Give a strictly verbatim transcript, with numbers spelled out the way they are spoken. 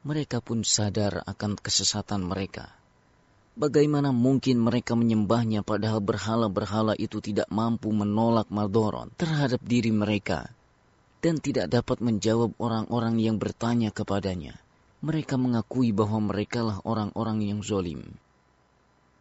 Mereka pun sadar akan kesesatan mereka. Bagaimana mungkin mereka menyembahnya padahal berhala-berhala itu tidak mampu menolak Maldoron terhadap diri mereka dan tidak dapat menjawab orang-orang yang bertanya kepadanya. Mereka mengakui bahwa merekalah orang-orang yang zalim.